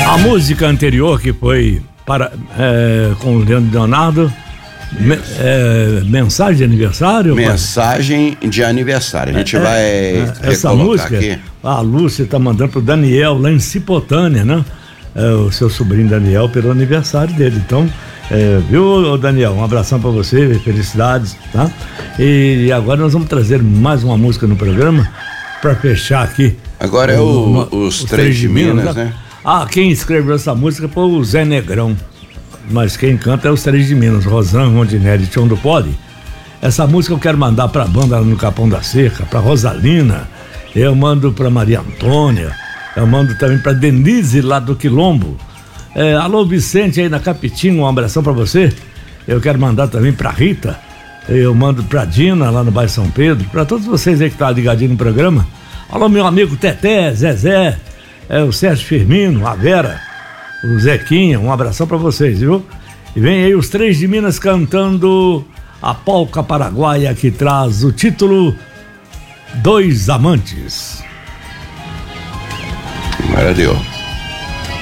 A música anterior que foi com o Leonardo, mensagem de aniversário? Mensagem de aniversário. A gente vai essa música aqui. A Lúcia está mandando pro Daniel lá em Cipotânia, né? O seu sobrinho Daniel pelo aniversário dele. Então, viu, Daniel? Um abração para você, felicidades, tá? E agora nós vamos trazer mais uma música no programa para fechar aqui. Agora é os Três de Minas, né? Quem escreveu essa música foi o Zé Negrão, mas quem canta é os Três de Minas, Rosana, Rondinelli e Tião do Pode. Essa música eu quero mandar pra banda lá no Capão da Cerca, pra Rosalina, eu mando pra Maria Antônia, eu mando também pra Denise lá do Quilombo. Alô Vicente aí na Capitinga, um abração pra você. Eu quero mandar também pra Rita, eu mando pra Dina lá no bairro São Pedro, pra todos vocês aí que tá ligadinho no programa. Alô meu amigo Teté, Zezé, o Sérgio Firmino, a Vera, o Zequinha, um abração pra vocês, viu? E vem aí os Três de Minas cantando a polca paraguaia que traz o título Dois Amantes. Glória a Deus.